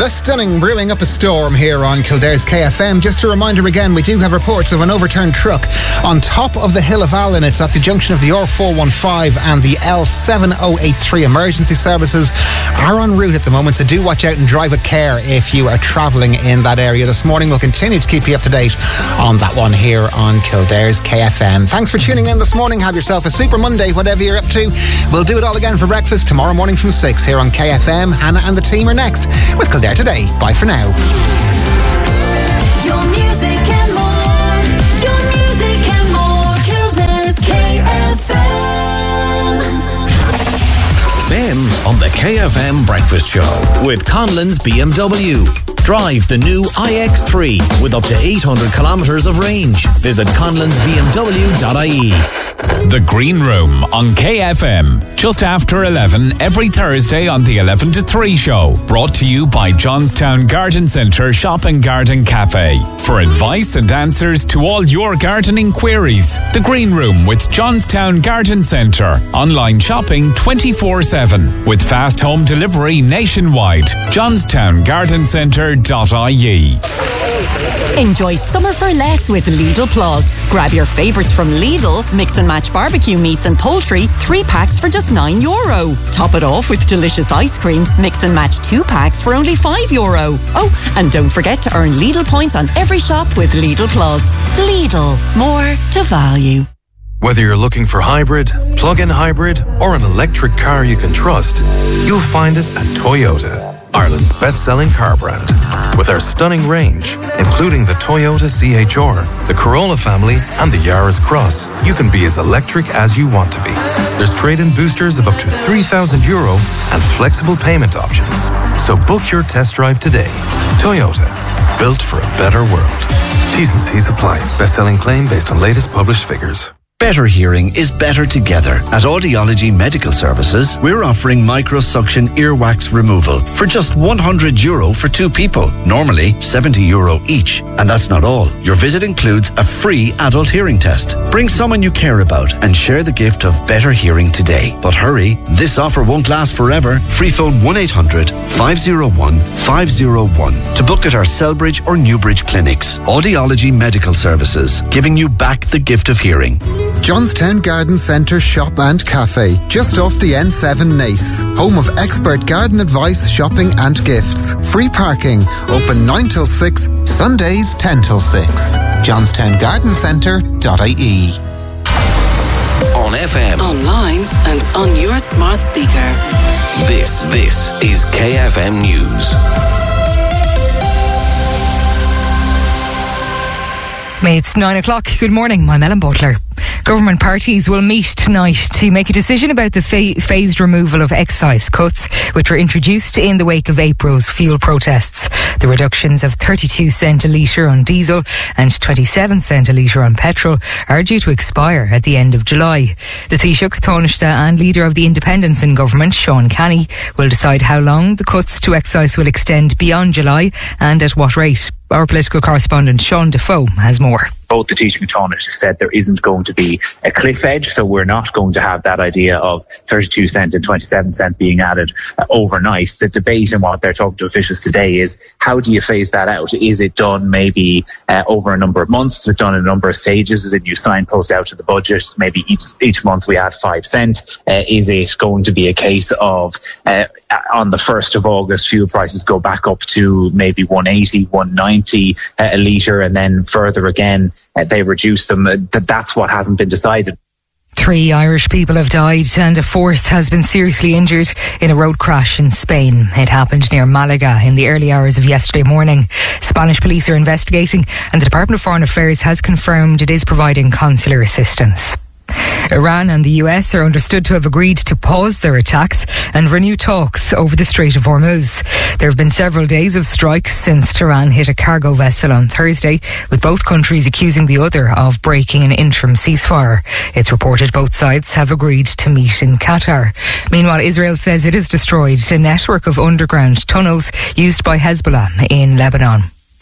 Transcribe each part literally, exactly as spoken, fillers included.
Well, a stunning brewing up a storm here on Kildare's K F M. Just a reminder again, we do have reports of an overturned truck on top of the Hill of Allen. It's at the junction of the R four one five and the L seven oh eight three. Emergency services are en route at the moment, so do watch out and drive with care if you are travelling in that area this morning. We'll continue to keep you up to date on that one here on Kildare's K F M. Thanks for tuning in this morning. Have yourself a super Monday, whatever you're up to. We'll do it all again for breakfast tomorrow morning from six here on K F M. Hannah and the team are next with Kildare Today. Bye for now. Your music and more. Your music and more. Kildare's K F M. Ben on the K F M Breakfast Show with Conlon's B M W. Drive the new I X three with up to eight hundred kilometres of range. Visit conlons b m w dot i e. The Green Room on K F M, just after eleven every Thursday on the eleven to three show. Brought to you by Johnstown Garden Centre Shop and Garden Cafe. For advice and answers to all your gardening queries, The Green Room with Johnstown Garden Centre. Online shopping twenty-four seven with fast home delivery nationwide. johnstown garden centre dot i e. Enjoy summer for less with Lidl Plus. Grab your favourites from Lidl, mix and match barbecue meats and poultry, three packs for just nine euro. Top it off with delicious ice cream, mix and match two packs for only five euro. Oh, and don't forget to earn Lidl points on every shop with Lidl Plus. Lidl, more to value. Whether you're looking for hybrid, plug-in hybrid, or an electric car you can trust, you'll find it at Toyota, Ireland's best-selling car brand. With our stunning range, including the Toyota C H R, the Corolla family, and the Yaris Cross, you can be as electric as you want to be. There's trade-in boosters of up to three thousand euro and flexible payment options. So book your test drive today. Toyota, built for a better world. T's and C's apply. Best-selling claim based on latest published figures. Better hearing is better together. At Audiology Medical Services, we're offering microsuction earwax removal for just one hundred euro for two people. Normally seventy euro each. And that's not all. Your visit includes a free adult hearing test. Bring someone you care about and share the gift of better hearing today. But hurry, this offer won't last forever. Free phone one eight hundred, five oh one, five oh one to book at our Selbridge or Newbridge clinics. Audiology Medical Services, giving you back the gift of hearing. Johnstown Garden Centre Shop and Cafe, just off the N seven Nace. Home of expert garden advice, shopping and gifts. Free parking, open nine till six, Sundays ten till six. johnstown garden centre dot i e. On F M, Online and on your smart speaker. this, this is K F M News. It's nine o'clock. Good morning. I'm Ellen Butler. Government parties will meet tonight to make a decision about the fa- phased removal of excise cuts, which were introduced in the wake of April's fuel protests. The reductions of thirty-two cent a litre on diesel and twenty-seven cent a litre on petrol are due to expire at the end of July. The Taoiseach, Taoiseach and leader of the Independents in government, Sean Kenny, will decide how long the cuts to excise will extend beyond July and at what rate. Our political correspondent Sean Defoe has more. Both the Taoiseach and Taoiseach said there isn't going to be a cliff edge, so we're not going to have that idea of thirty-two cent and twenty-seven cent being added uh, overnight. The debate and what they're talking to officials today is, how do you phase that out? Is it done maybe uh, over a number of months? Is it done in a number of stages? Is it you signpost out to the budget? Maybe each each month we add five cent. Uh, is it going to be a case of uh, on the first of August fuel prices go back up to maybe one eighty, one ninety uh, a litre, and then further again uh, they reduce them? Uh, that that's what hasn't been decided. Three Irish people have died and a fourth has been seriously injured in a road crash in Spain. It happened near Malaga in the early hours of yesterday morning. Spanish police are investigating and the Department of Foreign Affairs has confirmed it is providing consular assistance. Iran and the U S are understood to have agreed to pause their attacks and renew talks over the Strait of Hormuz. There have been several days of strikes since Tehran hit a cargo vessel on Thursday, with both countries accusing the other of breaking an interim ceasefire. It's reported both sides have agreed to meet in Qatar. Meanwhile, Israel says it has destroyed a network of underground tunnels used by Hezbollah in Lebanon.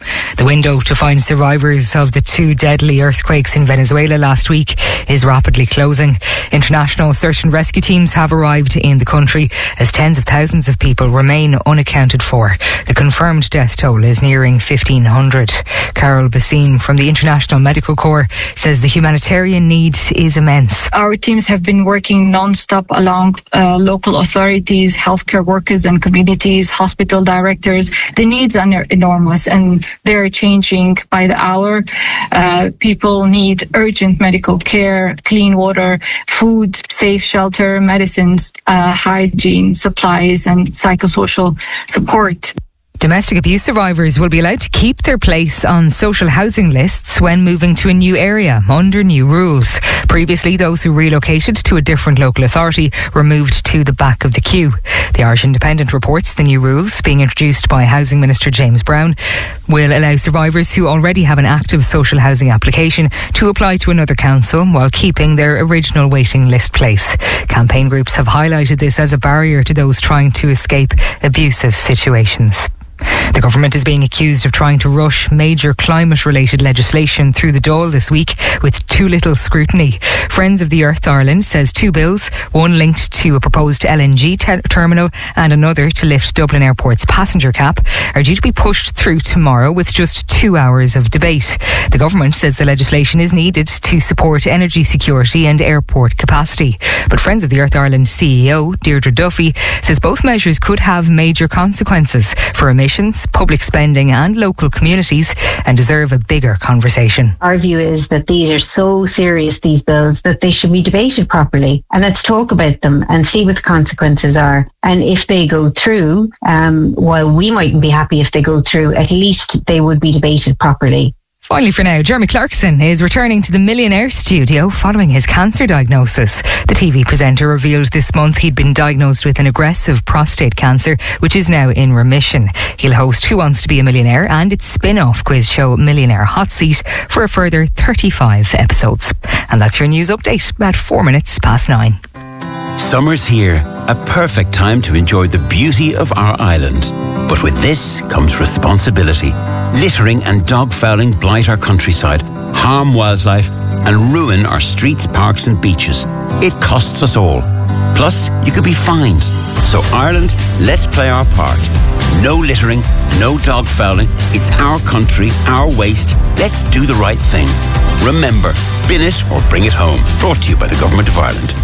The window to find survivors of the two deadly earthquakes in Venezuela last week is rapidly closing. International search and rescue teams have arrived in the country as tens of thousands of people remain unaccounted for. The confirmed death toll is nearing fifteen hundred. Carol Basim from the International Medical Corps says the humanitarian need is immense. Our teams have been working non-stop along uh, local authorities, healthcare workers and communities, hospital directors. The needs are enormous and they're changing by the hour. Uh, people need urgent medical care, clean water, food, safe shelter, medicines, uh, hygiene, supplies and psychosocial support. Domestic abuse survivors will be allowed to keep their place on social housing lists when moving to a new area under new rules. Previously, those who relocated to a different local authority were moved to the back of the queue. The Irish Independent reports the new rules, being introduced by Housing Minister James Brown, will allow survivors who already have an active social housing application to apply to another council while keeping their original waiting list place. Campaign groups have highlighted this as a barrier to those trying to escape abusive situations. The government is being accused of trying to rush major climate-related legislation through the Dáil this week with too little scrutiny. Friends of the Earth Ireland says two bills, one linked to a proposed L N G ter- terminal and another to lift Dublin Airport's passenger cap, are due to be pushed through tomorrow with just two hours of debate. The government says the legislation is needed to support energy security and airport capacity. But Friends of the Earth Ireland C E O, Deirdre Duffy, says both measures could have major consequences for emissions, public spending and local communities and deserve a bigger conversation. Our view is that these are so serious, these bills, that they should be debated properly. And let's talk about them and see what the consequences are. And if they go through, um, while we mightn't be happy if they go through, at least they would be debated properly. Finally for now, Jeremy Clarkson is returning to the Millionaire studio following his cancer diagnosis. The T V presenter revealed this month he'd been diagnosed with an aggressive prostate cancer, which is now in remission. He'll host Who Wants to Be a Millionaire and its spin-off quiz show Millionaire Hot Seat for a further thirty-five episodes. And that's your news update at four minutes past nine. Summer's here, a perfect time to enjoy the beauty of our island. But with this comes responsibility. Littering and dog fouling blight our countryside, harm wildlife and ruin our streets, parks and beaches. It costs us all. Plus, you could be fined. So Ireland, let's play our part. No littering, no dog fouling. It's our country, our waste. Let's do the right thing. Remember, bin it or bring it home. Brought to you by the Government of Ireland.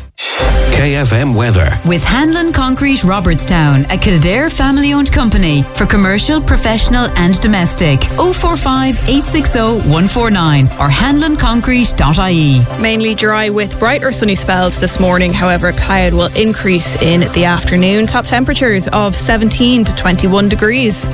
K F M weather. With Hanlon Concrete Robertstown, a Kildare family-owned company for commercial, professional and domestic. oh four five, eight six oh, one four nine or hanlon concrete dot I E. Mainly dry with bright or sunny spells this morning. However, cloud will increase in the afternoon. Top temperatures of seventeen to twenty-one degrees.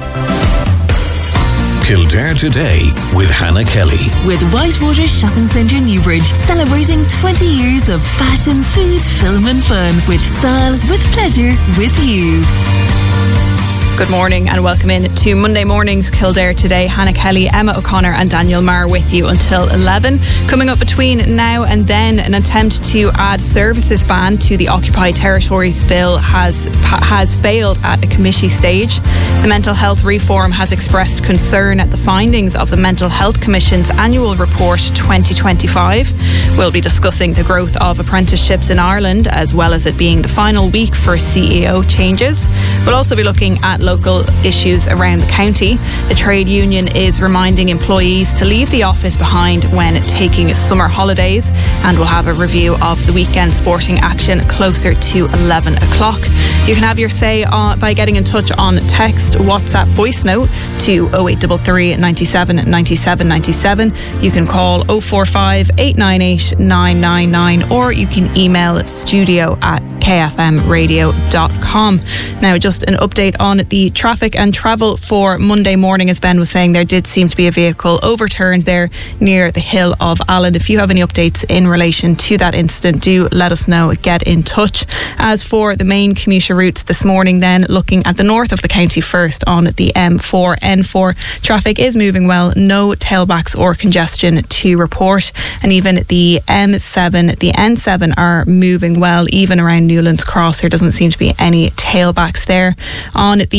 Kildare Today with Hannah Kelly. With Whitewater Shopping Centre Newbridge, celebrating twenty years of fashion, food, film and fun. With style, with pleasure, with you. Good morning and welcome in to Monday Morning's Kildare Today. Hannah Kelly, Emma O'Connor and Daniel Marr with you until eleven. Coming up between now and then, an attempt to add services ban to the Occupied Territories Bill has has failed at a committee stage. The Mental Health Reform has expressed concern at the findings of the Mental Health Commission's annual report twenty twenty-five. We'll be discussing the growth of apprenticeships in Ireland, as well as it being the final week for C E O changes. We'll also be looking at local issues around the county. The trade union is reminding employees to leave the office behind when taking summer holidays, and we'll have a review of the weekend sporting action closer to eleven o'clock. You can have your say on, by getting in touch on text, WhatsApp, voice note to oh eight three three, nine seven, nine seven nine seven. You can call oh four five, eight nine eight, nine nine nine or you can email studio at k f m radio dot com. Now, just an update on the traffic and travel for Monday morning. As Ben was saying, there did seem to be a vehicle overturned there near the Hill of Allen. If you have any updates in relation to that incident, do let us know. Get in touch. As for the main commuter routes this morning, then looking at the north of the county first on the M four N four, traffic is moving well. No tailbacks or congestion to report, and even the M seven, the N seven are moving well. Even around Newlands Cross, there doesn't seem to be any tailbacks there. On the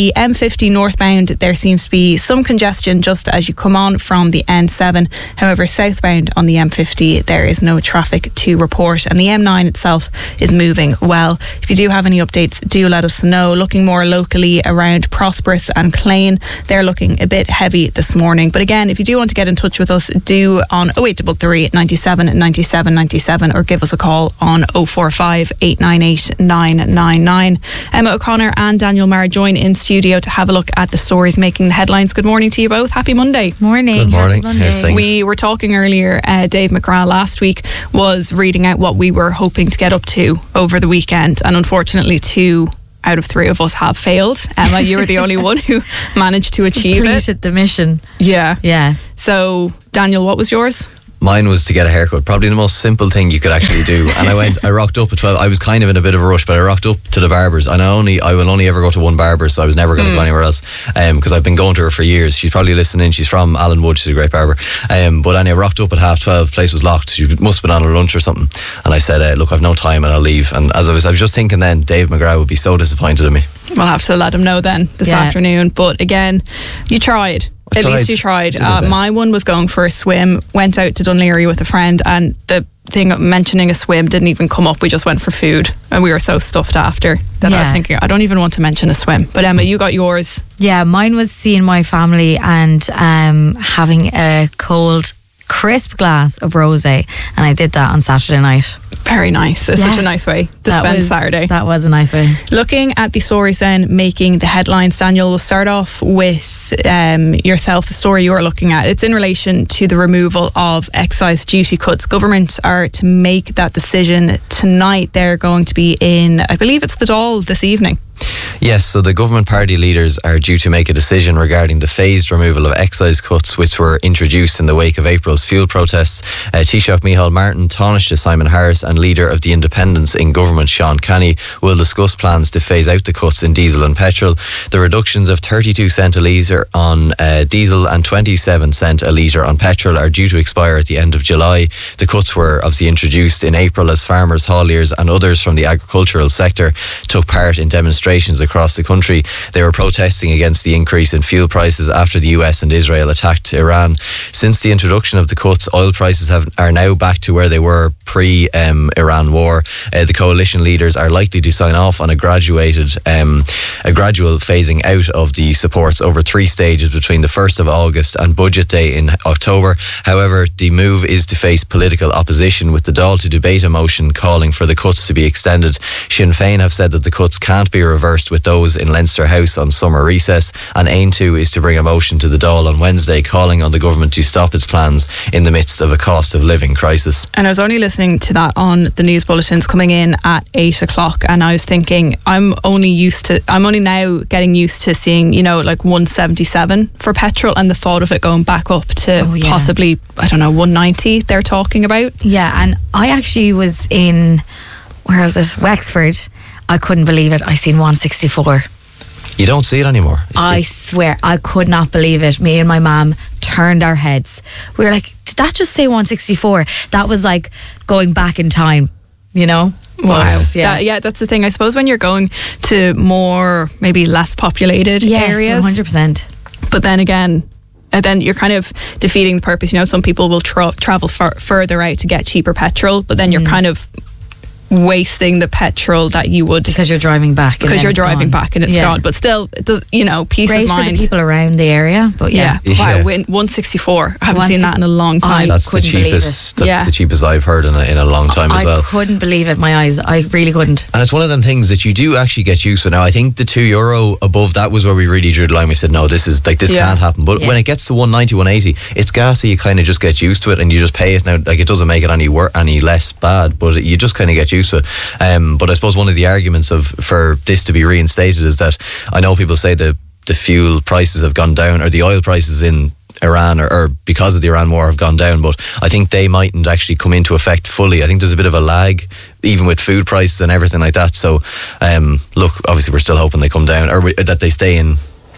the M fifty northbound, there seems to be some congestion just as you come on from the N seven. However, southbound on the M fifty, there is no traffic to report, and the M nine itself is moving well. If you do have any updates, do let us know. Looking more locally around Prosperous and Clane, they're looking a bit heavy this morning. But again, if you do want to get in touch with us, do on oh eight three three, ninety-seven, ninety-seven, ninety-seven, or give us a call on oh four five, eight nine eight, nine nine nine. Emma O'Connor and Daniel Marr join in studio to have a look at the stories making the headlines. Good morning to you both. Happy Monday. Morning. Good morning. Monday. We were talking earlier, uh, Dave McGrath last week was reading out what we were hoping to get up to over the weekend, and unfortunately two out of three of us have failed. Emma, you were the only one who managed to achieve Completed it. the mission. Yeah. Yeah. So, Daniel, what was yours? Mine was to get a haircut, probably the most simple thing you could actually do. And I went, I rocked up at twelve. I was kind of in a bit of a rush, but I rocked up to the barber's, and I only, I will only ever go to one barber, so I was never going to mm. go anywhere else. Um, because I've been going to her for years. She's probably listening. She's from Alan Wood. She's a great barber. Um, but anyway, I rocked up at half twelve. Place was locked. She must have been on her lunch or something. And I said, uh, "Look, I've no time, and I'll leave." And as I was, I was just thinking, then Dave McGrath would be so disappointed in me. We'll have to let him know then this Yeah. afternoon. But again, you tried. I At tried. least you tried. Did my Uh, best. my one was going for a swim. Went out to Dunleary with a friend, and the thing of mentioning a swim didn't even come up. We just went for food, and we were so stuffed after that I was Yeah. thinking, I don't even want to mention a swim. But Emma, you got yours. Yeah, mine was seeing my family and um, having a cold, crisp glass of rosé, and I did that on Saturday night. Very nice. It's Yeah. such a nice way to That spend was- Saturday. That was a nice way. Looking at the stories then making the headlines, Daniel, we'll start off with um, yourself, the story you're looking at. It's in relation to the removal of excise duty cuts. Government are to make that decision tonight. They're going to be in, I believe it's the Dáil this evening. Yes, so the government party leaders are due to make a decision regarding the phased removal of excise cuts which were introduced in the wake of April's fuel protests. Uh, Taoiseach Micheál Martin, Taoiseach Simon Harris and Leader of the Independents in government Sean Kenny will discuss plans to phase out the cuts in diesel and petrol. The reductions of thirty-two cent a litre on uh, diesel and twenty-seven cent a litre on petrol are due to expire at the end of July. The cuts were obviously introduced in April as farmers, hauliers and others from the agricultural sector took part in demonstrations across the country. They were protesting against the increase in fuel prices after the U S and Israel attacked Iran. Since the introduction of the cuts, oil prices have, are now back to where they were pre-Iran um, war. Uh, the coalition leaders are likely to sign off on a graduated, um, a gradual phasing out of the supports over three stages between the first of August and Budget Day in October. However, the move is to face political opposition, with the Dáil to debate a motion calling for the cuts to be extended. Sinn Féin have said that the cuts can't be reversed with those in Leinster House on summer recess, and Ain two is to bring a motion to the Dáil on Wednesday calling on the government to stop its plans in the midst of a cost of living crisis. And I was only listening to that on the news bulletins coming in at eight o'clock, and I was thinking, I'm only used to, I'm only now getting used to seeing, you know, like one seventy-seven for petrol, and the thought of it going back up to Oh, yeah. possibly, I don't know, one ninety they're talking about. Yeah, and I actually was in, where was it? Wexford. I couldn't believe it. I seen one sixty-four. You don't see it anymore. It's I big. swear, I could not believe it. Me and my mum turned our heads. We were like, did that just say one sixty-four? That was like going back in time, you know? Wow. But, yeah. That, yeah, that's the thing. I suppose when you're going to more, maybe less populated Yes, areas. one hundred percent. But then again, and then you're kind of defeating the purpose. You know, some people will tra- travel far- further out to get cheaper petrol, but then you're Mm. kind of wasting the petrol that you would, because you're driving back. and because then you're it's driving gone. back and it's Yeah. gone. But still, it does, you know, peace Great of for mind. the people around the area, but yeah. Yeah. Wow, Yeah. win- one sixty-four. I haven't One seen si- that in a long time. That's the couldn't believe cheapest. it. That's Yeah. the cheapest I've heard in a, in a long time as I well. couldn't believe it. My eyes. I really couldn't. And it's one of them things that you do actually get used to. Now, I think the two euro above that was where we really drew the line. We said, no, this is like, this Yeah. can't happen. But Yeah. when it gets to one ninety, one eighty, it's gas, so you kind of just get used to it and you just pay it now. Like, it doesn't make it any wor- any less bad, but you just kind of get used to it. Um, but I suppose one of the arguments of for this to be reinstated is that I know people say that the fuel prices have gone down, or the oil prices in Iran or, or because of the Iran war have gone down, but I think they mightn't actually come into effect fully. I think there's a bit of a lag even with food prices and everything like that. So um, look, obviously we're still hoping they come down, or we, that they stay in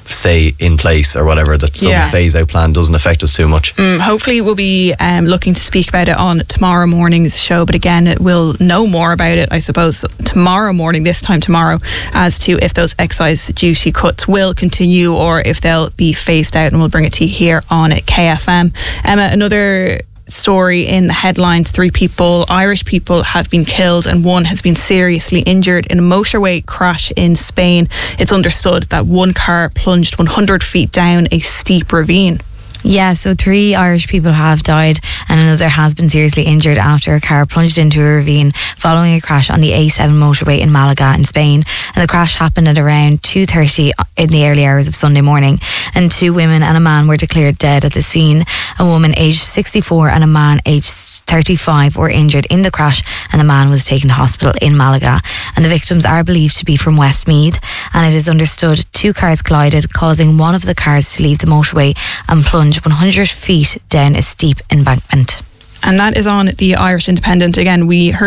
stay in place or whatever, that some Yeah. phase out plan doesn't affect us too much. Mm, hopefully we'll be um, looking to speak about it on tomorrow morning's show, but again we'll know more about it I suppose tomorrow morning, this time tomorrow, as to if those excise duty cuts will continue or if they'll be phased out, and we'll bring it to you here on K F M. Emma, another story in the headlines: three people, Irish people, have been killed and one has been seriously injured in a motorway crash in Spain. It's understood that one car plunged one hundred feet down a steep ravine. Yeah, so three Irish people have died and another has been seriously injured after a car plunged into a ravine following a crash on the A seven motorway in Malaga in Spain. And the crash happened at around two thirty in the early hours of Sunday morning. And two women and a man were declared dead at the scene. A woman aged sixty-four and a man aged thirty-five were injured in the crash, and the man was taken to hospital in Malaga. And the victims are believed to be from Westmeath, and it is understood two cars collided, causing one of the cars to leave the motorway and plunge one hundred feet down a steep embankment. And that is on the Irish Independent. Again, we heard